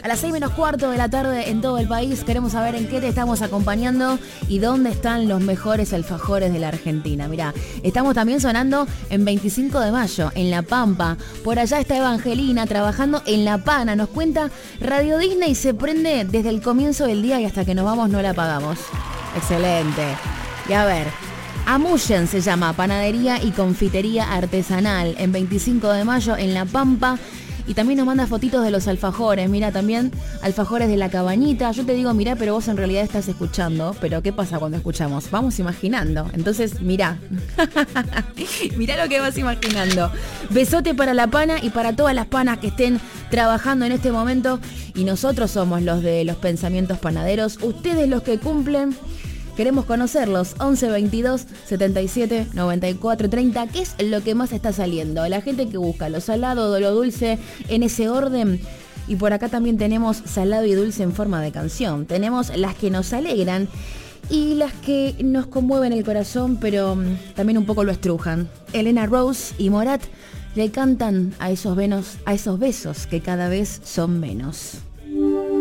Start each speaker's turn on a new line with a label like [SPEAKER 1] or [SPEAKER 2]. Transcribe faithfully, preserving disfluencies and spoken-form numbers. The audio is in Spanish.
[SPEAKER 1] A las seis menos cuarto de la tarde en todo el país queremos saber en qué te estamos acompañando y dónde están los mejores alfajores de la Argentina. Mirá, estamos también sonando en veinticinco de mayo, en La Pampa. Por allá está Evangelina trabajando en La Pana. Nos cuenta Radio Disney se prende desde el comienzo del día y hasta que nos vamos no la apagamos. Excelente. Y a ver, Amullen se llama, panadería y confitería artesanal, en veinticinco de mayo en La Pampa. Y también nos manda fotitos de los alfajores. Mira, también alfajores de La Cabañita. Yo te digo, mirá, pero vos en realidad estás escuchando. Pero ¿qué pasa cuando escuchamos? Vamos imaginando. Entonces, mirá. Mirá lo que vas imaginando. Besote para La Pana y para todas las panas que estén trabajando en este momento. Y nosotros somos los de los pensamientos panaderos. Ustedes los que cumplen. Queremos conocerlos. once veintidós setenta y siete noventa y cuatro treinta. ¿Qué es lo que más está saliendo? La gente que busca lo salado o lo dulce en ese orden. Y por acá también tenemos salado y dulce en forma de canción. Tenemos las que nos alegran y las que nos conmueven el corazón, pero también un poco lo estrujan. Elena Rose y Morat le cantan a esos, venos, a esos besos que cada vez son menos.